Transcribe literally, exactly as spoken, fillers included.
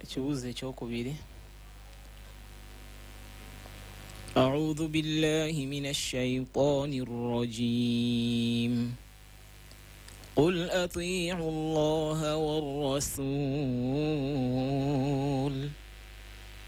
ekibuuzo ekyokubiri. أعوذ بالله من الشيطان الرجيم قل أطيعوا الله والرسول